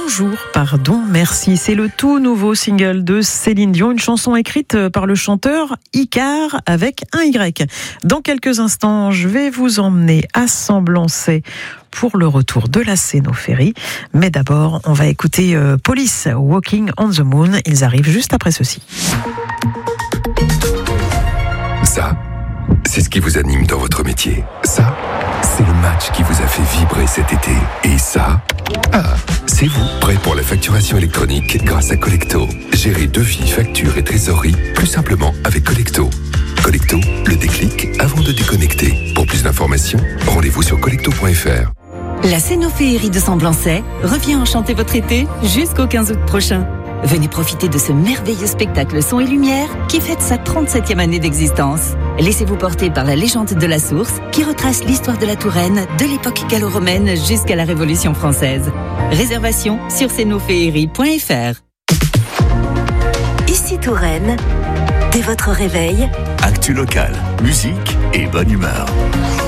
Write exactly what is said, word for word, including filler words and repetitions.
Bonjour, pardon, merci. C'est le tout nouveau single de Céline Dion, une chanson écrite par le chanteur Icare avec un Y. Dans quelques instants, je vais vous emmener à Semblançay pour le retour de la Cénophérie. Mais d'abord, on va écouter euh, Police, Walking on the Moon. Ils arrivent juste après ceci. Ça, c'est ce qui vous anime dans votre métier. Ça, c'est le match qui vous a fait vibrer cet été. Et ça, ah, c'est vous, prêt pour la facturation électronique grâce à Collecto. Gérez devis, factures et trésorerie plus simplement avec Collecto. Collecto, le déclic avant de déconnecter. Pour plus d'informations, rendez-vous sur collecto point f r. La Cénophérie de Semblançay revient enchanter votre été jusqu'au quinze août prochain. Venez profiter de ce merveilleux spectacle son et lumière qui fête sa trente-septième année d'existence. Laissez-vous porter par la légende de la source qui retrace l'histoire de la Touraine de l'époque gallo-romaine jusqu'à la Révolution française. Réservation sur cénophérie point f r. Ici Touraine, dès votre réveil, actu local, musique et bonne humeur.